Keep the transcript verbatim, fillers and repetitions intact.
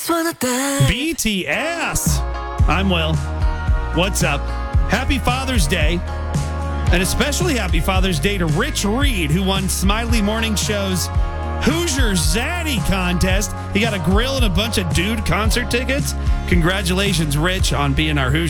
B T S. I'm Will. What's up? Happy Father's Day. And especially happy Father's Day to Rich Reed, who won Smiley Morning Show's Hoosier Zaddy contest. He got a grill and a bunch of dude concert tickets. Congratulations, Rich, on being our Hoosier.